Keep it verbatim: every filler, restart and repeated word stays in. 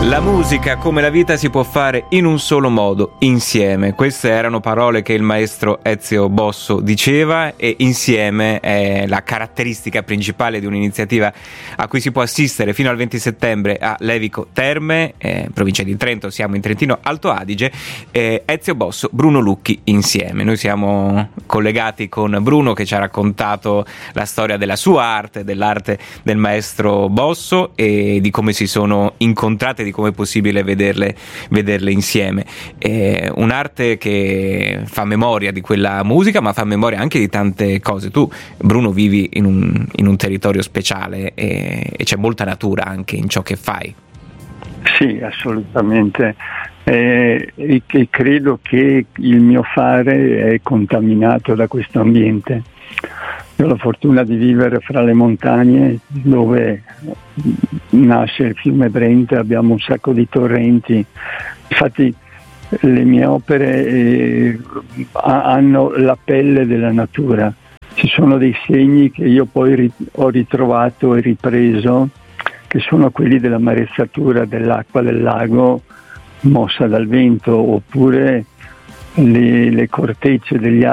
La musica, come la vita, si può fare in un solo modo, insieme. Queste erano parole che il maestro Ezio Bosso diceva, e insieme è la caratteristica principale di un'iniziativa a cui si può assistere fino al venti settembre a Levico Terme, eh, provincia di Trento, siamo in Trentino Alto Adige. eh, Ezio Bosso, Bruno Lucchi insieme. Noi siamo collegati con Bruno, che ci ha raccontato la storia della sua arte, dell'arte del maestro Bosso e di come si sono incontrate, di come è possibile vederle, vederle insieme. È un'arte che fa memoria di quella musica, ma fa memoria anche di tante cose. Tu, Bruno, vivi in un, in un territorio speciale e, e c'è molta natura anche in ciò che fai. Sì, assolutamente. Eh, e che credo che il mio fare è contaminato da questo ambiente. Io ho la fortuna di vivere fra le montagne, dove nasce il fiume Brenta, abbiamo un sacco di torrenti. Infatti le mie opere eh, hanno la pelle della natura. Ci sono dei segni che io poi ri- ho ritrovato e ripreso, che sono quelli della marezzatura dell'acqua del lago mossa dal vento, oppure le, le cortecce degli